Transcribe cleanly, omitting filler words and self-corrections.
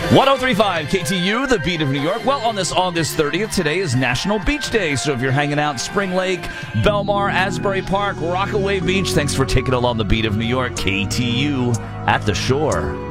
1035 KTU, the beat of New York. Well, on this August 30th, today is National Beach Day. So if you're hanging out Spring Lake, Belmar, Asbury Park, Rockaway Beach, thanks for taking along the beat of New York. KTU at the shore.